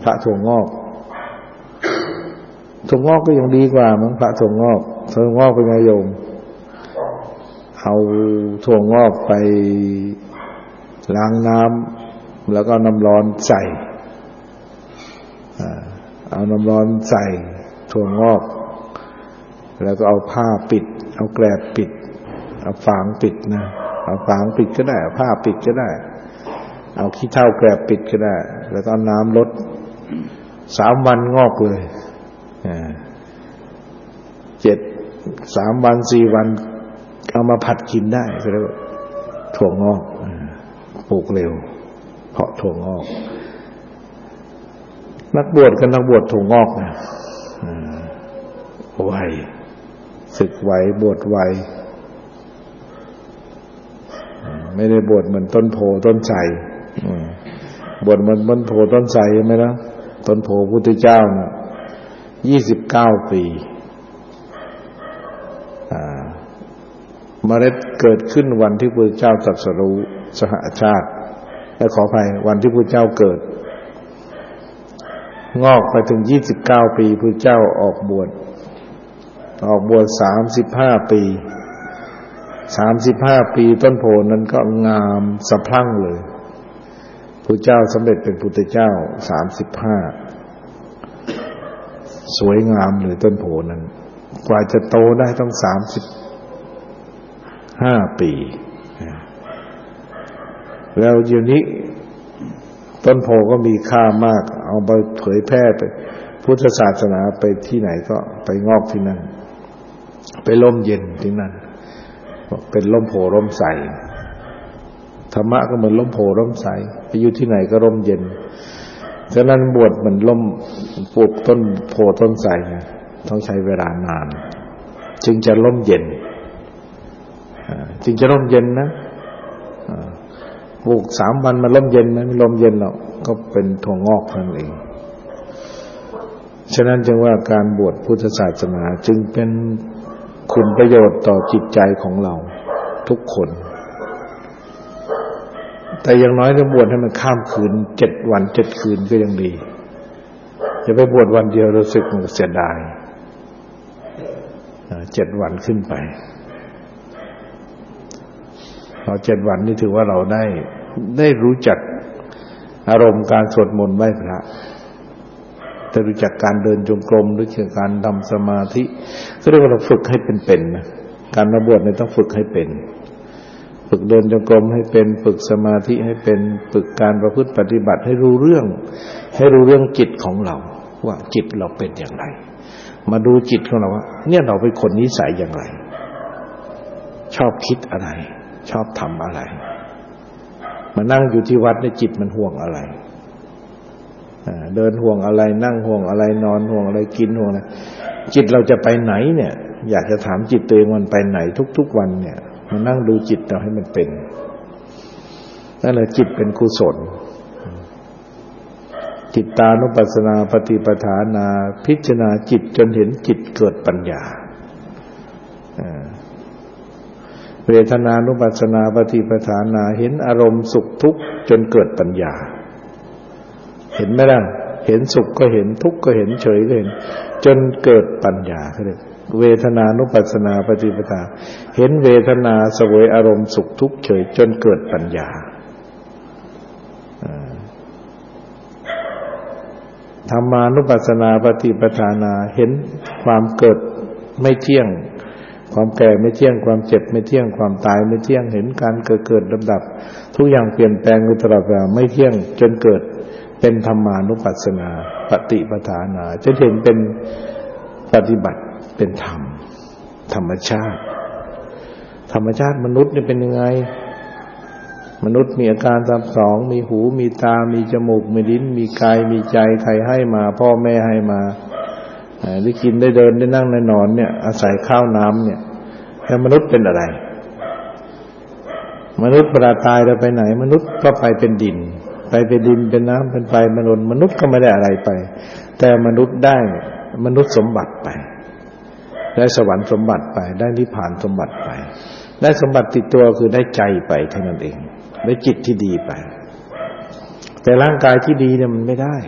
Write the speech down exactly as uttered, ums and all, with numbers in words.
พระถั่วงอกถั่วงอกก็ยังดีกว่ามั้งพระถั่วงอกถั่วงอกเป็นไงโยมเอาถั่วงอกไปล้างน้ำแล้วก็น้ำร้อนใส่เอาน้ำร้อนใส่ถั่วงอกแล้วก็เอาผ้าปิดเอาแกลบปิดเอาฝางปิดนะเอาฝางปิดก็ได้เอาผ้าปิดก็ได้เอาขี้เถ้าแกลบปิดก็ได้แล้วก็เอาน้ำลดสามวันงอกเลยเจ็ดสามวันสี่วันเอามาผัดกินได้ก็เรียกว่าถั่วงอกปลูกเร็วเพาะถั่วงอกนักบวชกันนักบวชถั่วงอกนะไวศึกไวบวชไวไม่ได้บวชเหมือนต้นโพต้นไทรบวชเหมือนต้นโพต้นไทรใช่ไหมนะต้นโพพุทธเจ้านะยี่สิบเก้าปีเมล็ดเกิดขึ้นวันที่พระเจ้าตรัสรู้สหชาติและขออภัยวันที่พระเจ้าเกิดงอกไปถึงยี่สิบเก้าปีพระเจ้าออกบวชออกบวชสามสิบห้าปีสามสิบห้าปีต้นโพนั้นก็งามสะพรั่งเลยพระเจ้าสำเร็จเป็นพุทธเจ้าสามสิบห้าสวยงามเลยต้นโพนั้นกว่าจะโตได้ต้องสามสิบห้าปีแล้วเดี๋ยวนี้ต้นโพก็มีค่ามากเอาไปเผยแพร่ไปพุทธศาสนาไปที่ไหนก็ไปงอกที่นั่นไปร่มเย็นที่นั่นเป็นร่มโพร่มใสธรรมะก็เหมือนร่มโพร่มใสไปอยู่ที่ไหนก็ร่มเย็นฉะนั้นบวชเหมือนร่มปลูกต้นโพต้นไทรต้องใช้เวลานานจึงจะร่มเย็นจึงจะร่มเย็นนะปลูกสามวันมันร่มเย็นไหมไม่ร่มเย็นหรอกก็เป็นถั่วงอกนั่นเองฉะนั้นจึงว่าการบวชพุทธศาสนาจึงเป็นคุณประโยชน์ต่อจิตใจของเราทุกคนแต่อย่างน้อยต้องบวชให้มันข้ามคืนเจ็ดวันเจ็ดคืนก็ยังดีอย่าไปบวชวันเดียวรู้สึกมันเสียดายเจ็ดวันขึ้นไปพอเจ็ดวันนี่ถือว่าเราได้ได้รู้จักอารมณ์การสวดมนต์ไหว้พระได้รู้จักการเดินจงกรมรู้จักการทำสมาธิก็เรียกว่าเราฝึกให้เป็นๆนะการมาบวชเนี่ยต้องฝึกให้เป็นฝึกเดินจงกรมให้เป็นฝึกสมาธิให้เป็นฝึกการประพฤติปฏิบัติให้รู้เรื่องให้รู้เรื่องจิตของเราว่าจิตเราเป็นอย่างไรมาดูจิตของเราว่าเนี่ยเราเป็นคนนิสัยอย่างไรชอบคิดอะไรชอบทำอะไรมานั่งอยู่ที่วัดในจิตมันห่วงอะไรเดินห่วงอะไรนั่งห่วงอะไรนอนห่วงอะไรกินห่วงอะไรจิตเราจะไปไหนเนี่ยอยากจะถามจิตตัวเองมันไปไหนทุกๆวันเนี่ยมานั่งดูจิตเราให้มันเป็นนั่นแหละจิตเป็นกุศลจิตตานุปัสสนาปฏิปทานาพิจารณาจิตจนเห็นจิตเกิดปัญญาเวทนานุปัสสนาปฏิปทานาเห็นอารมณ์สุขทุกข์จนเกิดปัญญาเห็นไหมล่ะเห็นสุขก็เห็นทุกข์ก็เห็นเฉยก็เห็นจนเกิดปัญญาเขาเรียกเวทนานุปัสสนาปฏิปทาเห็นเวทนาเสวยอารมณ์สุขทุกข์เฉยจนเกิดปัญญาธรรมานุปัสสนาปฏิปทานาเห็นความเกิดไม่เที่ยงความแก่ไม่เที่ยงความเจ็บไม่เที่ยงความตายไม่เที่ยงเห็นการเกิดเกิดดับๆทุกอย่างเปลี่ยนแปลงอยู่ตลอดเวลาไม่เที่ยงจนเกิดเป็นธรรมานุปัสสนาปฏิปทานาจะเห็นเป็นปฏิบัติเป็นธรรมธรรมชาติธรรมชาติมนุษย์นี่เป็นยังไงมนุษย์มีอาการสามสองมีหูมีตามีจมูกมีลิ้นมีกายมีใจใครให้มาพ่อแม่ให้มาได้กินได้เดินได้นั่งได้นอนเนี่ยอาศัยข้าวน้ำเนี่ยแล้วมนุษย์เป็นอะไรมนุษย์เวลาตายเราไปไหนมนุษย์ก็ไปเป็นดินไปเป็นดินเป็นน้ำเป็นไฟมนุษย์มนุษย์ก็ไม่ได้อะไรไปแต่มนุษย์ได้มนุษย์สมบัติไปได้สวรรค์สมบัติไปได้นิพพานสมบัติไปได้สมบัติติดตัวคือได้ใจไปเท่านั้นเองได้จิตที่ดีไปแต่ร่างกายที่ดีเนี่ยมันไม่ได้